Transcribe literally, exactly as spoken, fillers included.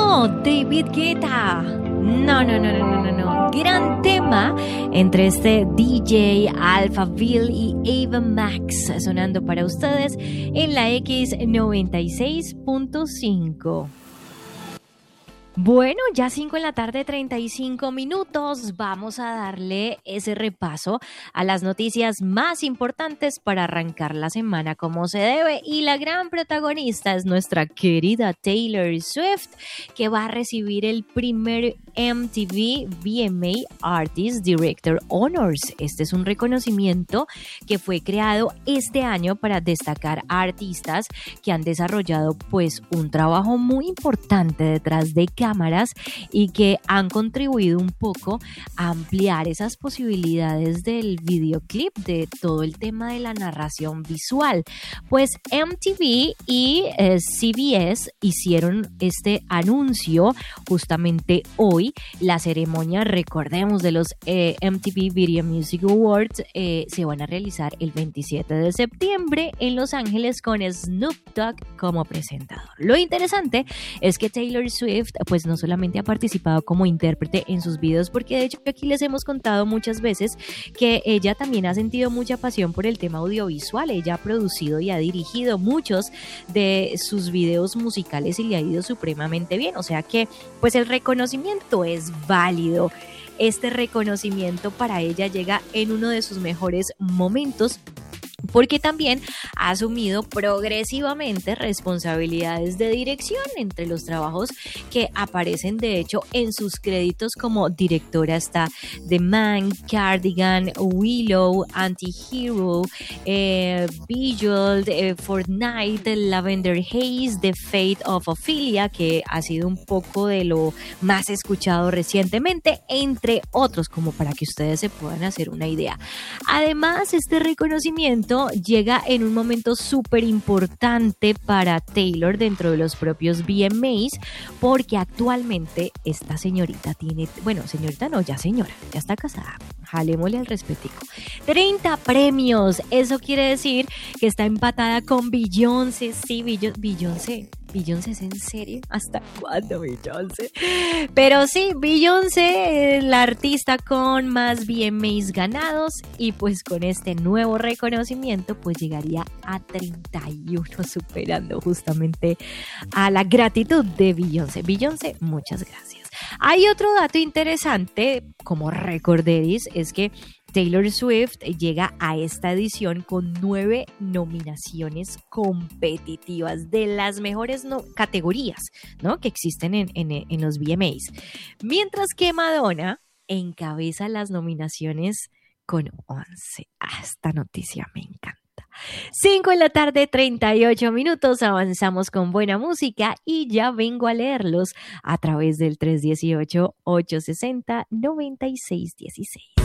no, David Guetta. No, no, no, no, no, no, no. Gran tema entre este D J Alphaville y Ava Max sonando para ustedes en la X noventa y seis punto cinco. Bueno, ya cinco en la tarde, treinta y cinco minutos. Vamos a darle ese repaso a las noticias más importantes para arrancar la semana como se debe. Y la gran protagonista es nuestra querida Taylor Swift, que va a recibir el primer M T V V M A Artist Director Honors. Este es un reconocimiento que fue creado este año para destacar a artistas que han desarrollado pues un trabajo muy importante detrás de cámaras y que han contribuido un poco a ampliar esas posibilidades del videoclip, de todo el tema de la narración visual. Pues M T V y eh, C B S hicieron este anuncio justamente hoy. La ceremonia, recordemos, de los eh, M T V Video Music Awards eh, se van a realizar el veintisiete de septiembre en Los Ángeles con Snoop Dogg como presentador. Lo interesante es que Taylor Swift pues no solamente ha participado como intérprete en sus videos, porque de hecho aquí les hemos contado muchas veces que ella también ha sentido mucha pasión por el tema audiovisual. Ella ha producido y ha dirigido muchos de sus videos musicales y le ha ido supremamente bien, o sea que pues el reconocimiento es válido. Este reconocimiento para ella llega en uno de sus mejores momentos, porque también ha asumido progresivamente responsabilidades de dirección entre los trabajos que aparecen de hecho en sus créditos como directora. Está The Man, Cardigan, Willow, Anti-Hero, eh, Bejeweled, eh, Fortnite, Lavender Haze, The Fate of Ophelia, que ha sido un poco de lo más escuchado recientemente, entre otros, como para que ustedes se puedan hacer una idea. Además, este reconocimiento llega en un momento súper importante para Taylor dentro de los propios V M As, porque actualmente esta señorita tiene, bueno, señorita no, ya señora, ya está casada, jalémosle al respetico, treinta premios. Eso quiere decir que está empatada con Beyoncé. Sí, Beyoncé. Beyoncé, ¿es en serio? ¿Hasta cuándo, Beyoncé? Pero sí, Beyoncé, la artista con más V M As ganados, y pues con este nuevo reconocimiento pues llegaría a treinta y uno, superando justamente a la gratitud de Beyoncé. Beyoncé, muchas gracias. Hay otro dato interesante como recorderis, es que Taylor Swift llega a esta edición con nueve nominaciones competitivas de las mejores no- categorías, ¿no?, que existen en, en, en los V M As. Mientras que Madonna encabeza las nominaciones con once. Ah, esta noticia me encanta. cinco en la tarde, treinta y ocho minutos. Avanzamos con buena música y ya vengo a leerlos a través del tres uno ocho, ocho seis cero, nueve seis uno seis.